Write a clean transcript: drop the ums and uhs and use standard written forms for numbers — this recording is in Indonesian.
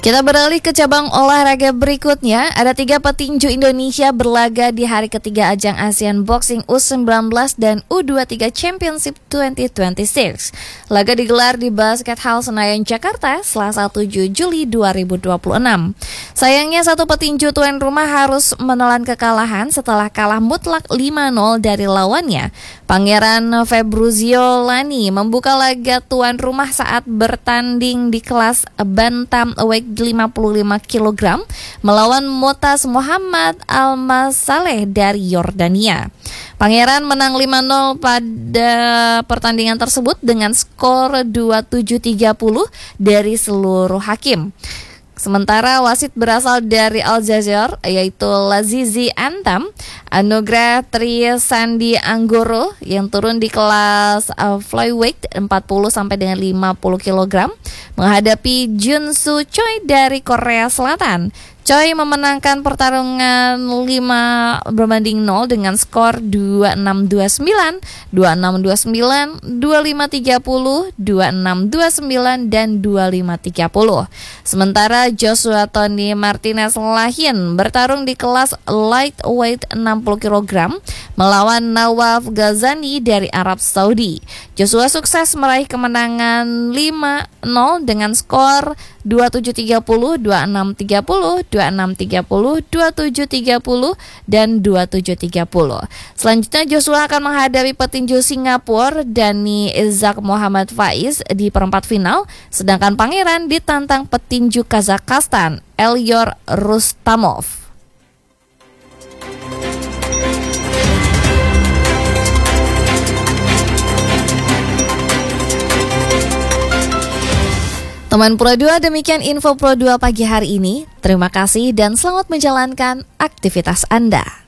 Kita beralih ke cabang olahraga berikutnya. Ada 3 petinju Indonesia berlaga di hari ketiga ajang Asian Boxing U19 dan U23 Championship 2026. Laga digelar di Basket Hall Senayan, Jakarta, Selasa 7 Juli 2026. Sayangnya satu petinju tuan rumah harus menelan kekalahan setelah kalah mutlak 5-0 dari lawannya. Pangeran Februziolani membuka laga tuan rumah saat bertanding di kelas bantamweight 55 kg melawan Motas Muhammad Al-Masaleh dari Yordania. Pangeran menang 5-0 pada pertandingan tersebut dengan skor 27-30 dari seluruh hakim. Sementara wasit berasal dari Aljazair yaitu Lazizi Antam, Anugrah Trisandi Anggoro yang turun di kelas flyweight 40 sampai dengan 50 kg menghadapi Junsu Choi dari Korea Selatan. Choi memenangkan pertarungan 5-0 dengan skor 26-29, 26-29, 25-30, 26-29, dan 25-30. Sementara Joshua Tony Martinez Lahin bertarung di kelas lightweight 60 kg melawan Nawaf Ghazani dari Arab Saudi. Joshua sukses meraih kemenangan 5-0 dengan skor 27-30, 26-30, 26-30, 27-30, dan 27-30. Selanjutnya Joshua akan menghadapi petinju Singapura Dani Izak Muhammad Faiz di perempat final, sedangkan Pangeran ditantang petinju Kazakhstan Elyor Rustamov. Teman Pro 2, demikian info Pro 2 pagi hari ini. Terima kasih dan selamat menjalankan aktivitas Anda.